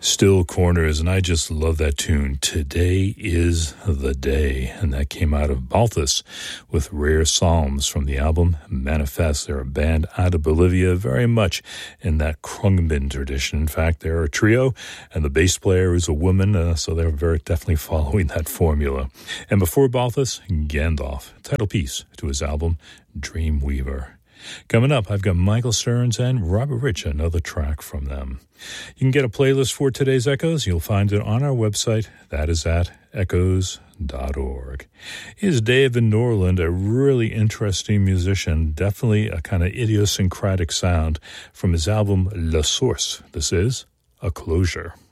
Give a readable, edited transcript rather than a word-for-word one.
Still Corners, and I just love that tune. Today is the Day, and that came out of Balthus with Rare Psalms from the album Manifest. They're a band out of Bolivia, very much in that Khruangbin tradition. In fact, they're a trio, and the bass player is a woman, so they're very definitely following that formula. And before Balthus, Gandalf, title piece to his album Dreamweaver. Coming up, I've got Michael Stearns and Robert Rich, another track from them. You can get a playlist for today's Echoes. You'll find it on our website. That is at echoes.org. Here's David Norland, a really interesting musician, definitely a kind of idiosyncratic sound from his album La Source. This is A Closure.